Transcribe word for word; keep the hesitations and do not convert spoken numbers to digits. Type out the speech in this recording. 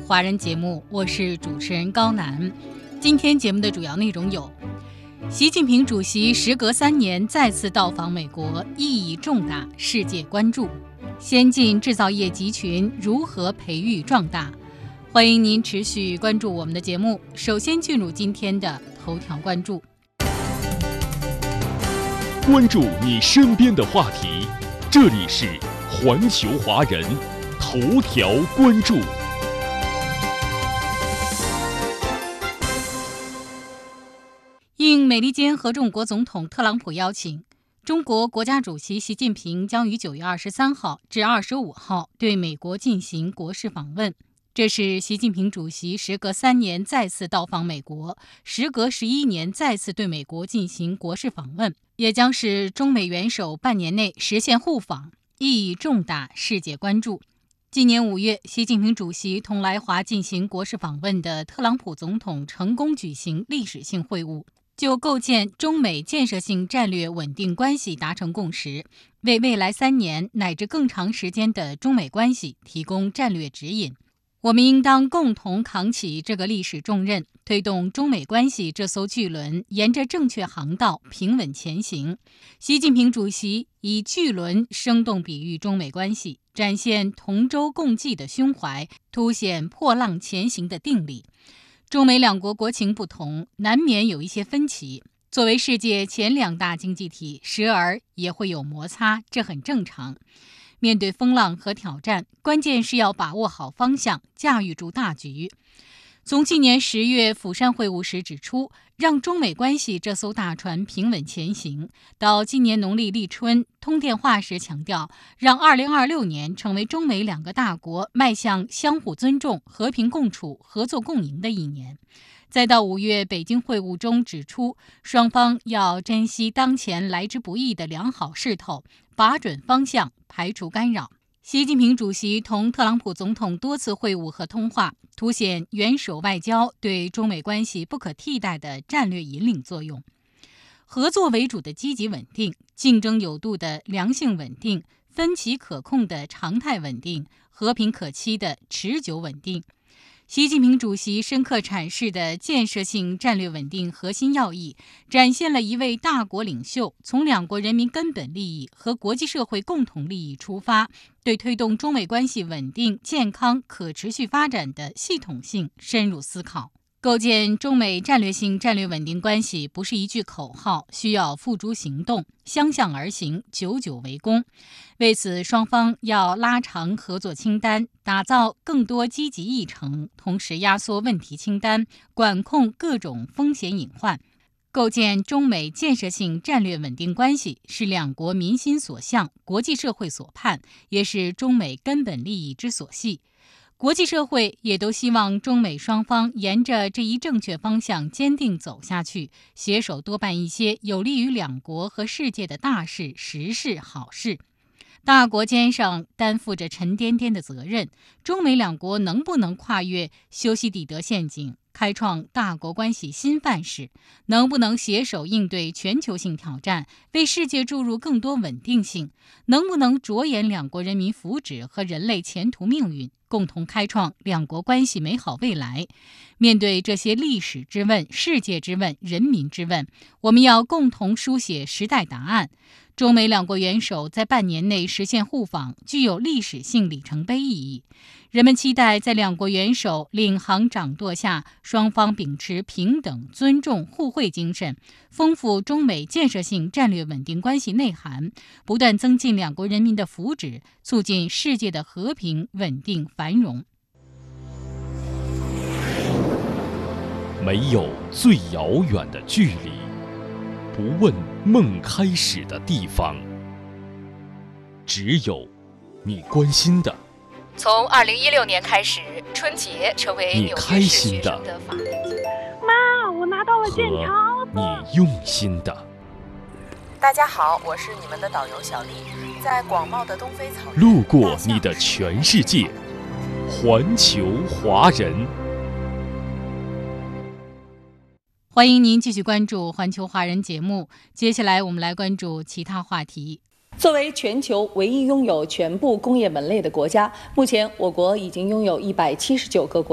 华人节目，我是主持人高楠。今天节目的主要内容有：习近平主席时隔三年再次到访美国，意义重大，世界关注；先进制造业集群如何培育壮大？欢迎您持续关注我们的节目。首先进入今天的头条关注， 关注你身边的话题，这里是环球华人头条关注。 应美利坚合众国总统特朗普邀请，中国国家主席习近平将于九月二十三号至二十五号对美国进行国事访问。这是习近平主席时隔三年再次到访美国，时隔十一年再次对美国进行国事访问，也将是中美元首半年内实现互访，意义重大，世界关注。今年五月，习近平主席同来华进行国事访问的特朗普总统成功举行历史性会晤，就构建中美建设性战略稳定关系达成共识，为未来三年乃至更长时间的中美关系提供战略指引。我们应当共同扛起这个历史重任，推动中美关系这艘巨轮沿着正确航道平稳前行。习近平主席以巨轮生动比喻中美关系，展现同舟共济的胸怀，凸显破浪前行的定力。中美两国国情不同，难免有一些分歧。作为世界前两大经济体，时而也会有摩擦，这很正常。面对风浪和挑战，关键是要把握好方向，驾驭住大局。从去年十月釜山会晤时指出，让中美关系这艘大船平稳前行，到今年农历立春通电话时强调，让二零二六年成为中美两个大国迈向相互尊重、和平共处、合作共赢的一年。再到五月北京会晤中指出，双方要珍惜当前来之不易的良好势头，把准方向，排除干扰。习近平主席同特朗普总统多次会晤和通话，凸显元首外交对中美关系不可替代的战略引领作用。合作为主的积极稳定，竞争有度的良性稳定，分歧可控的常态稳定，和平可期的持久稳定。习近平主席深刻阐释的建设性战略稳定核心要义，展现了一位大国领袖从两国人民根本利益和国际社会共同利益出发，对推动中美关系稳定、健康、可持续发展的系统性深入思考。构建中美战略性战略稳定关系不是一句口号，需要付诸行动，相向而行，久久为功。为此，双方要拉长合作清单，打造更多积极议程，同时压缩问题清单，管控各种风险隐患。构建中美建设性战略稳定关系是两国民心所向，国际社会所盼，也是中美根本利益之所系。国际社会也都希望中美双方沿着这一正确方向坚定走下去，携手多办一些有利于两国和世界的大事、实事、好事。大国肩上担负着沉甸甸的责任，中美两国能不能跨越修昔底德陷阱，开创大国关系新范式，能不能携手应对全球性挑战，为世界注入更多稳定性，能不能着眼两国人民福祉和人类前途命运，共同开创两国关系美好未来。面对这些历史之问、世界之问、人民之问，我们要共同书写时代答案。中美两国元首在半年内实现互访，具有历史性里程碑意义。人们期待在两国元首领航掌舵下，双方秉持平等、尊重、互惠精神，丰富中美建设性战略稳定关系内涵，不断增进两国人民的福祉，促进世界的和平、稳定、繁荣。 没有最遥远的距离，不问梦开始的地方，只有你关心的。 从二零一六年开始，春节成为纽约市学生的法定节日。 妈，我拿到了健康。 你用心的。 大家好，我是你们的导游小丽，在广袤的东非草原， 路过你的全世界，环球华人。 欢迎您继续关注环球华人节目，接下来我们来关注其他话题。 作为全球唯一拥有全部工业门类的国家，目前我国已经拥有一百七十九个国